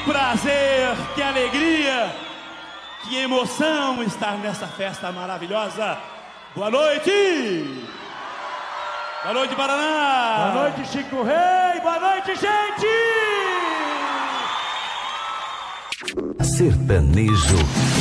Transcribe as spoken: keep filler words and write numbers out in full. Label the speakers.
Speaker 1: prazer, que alegria, que emoção estar nessa festa maravilhosa. Boa noite! Boa noite, Paraná!
Speaker 2: Boa noite, Chico Rei! Boa noite, gente!
Speaker 3: Sertanejo